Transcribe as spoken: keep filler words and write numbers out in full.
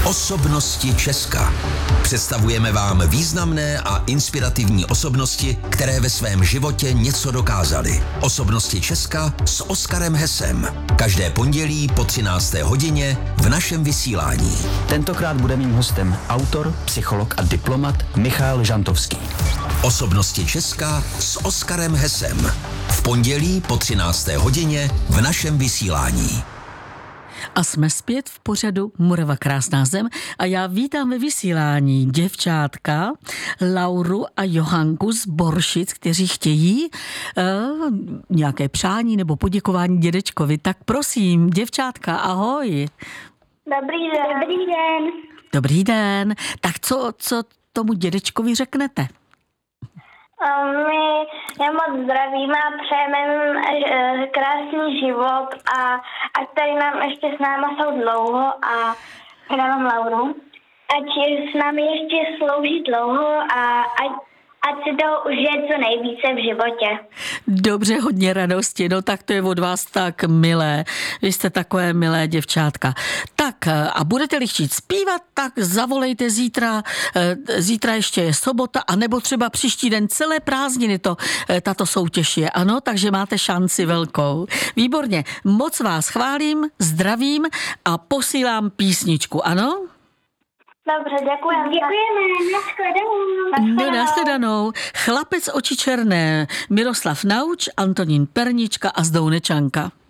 Osobnosti Česka. Představujeme vám významné a inspirativní osobnosti, které ve svém životě něco dokázaly. Osobnosti Česka s Oskarem Hesem. Každé pondělí po třinácté hodině v našem vysílání. Tentokrát bude mým hostem autor, psycholog a diplomat Michal Žantovský. Osobnosti Česka s Oskarem Hesem. V pondělí po třinácté hodině v našem vysílání. A jsme zpět v pořadu Morava krásná zem a já vítám ve vysílání děvčátka Lauru a Johanku z Boršic, kteří chtějí uh, nějaké přání nebo poděkování dědečkovi. Tak prosím, děvčátka, ahoj. Dobrý den. Dobrý den. Dobrý den. Tak co, co tomu dědečkovi řeknete? My je moc zdravíme a přejeme krásný život a ať tady nám ještě s náma jsou dlouho a předávám Lauru. Ať s námi ještě slouží dlouho a ať, ať si to užije co nejvíce v životě. Dobře, hodně radosti, no tak to je od vás tak milé. Vy jste takové milé děvčátka. Tak a budete-li chtít zpívat, tak zavolejte zítra, zítra ještě je sobota, anebo třeba příští den celé prázdniny to, tato soutěž je, ano, takže máte šanci velkou. Výborně, moc vás chválím, zdravím a posílám písničku, ano? Dobře, děkujeme. Děkujeme, nashledanou. No, nashledanou. Chlapec oči černé, Miroslav Nauč, Antonín Pernička a Zdounečanka.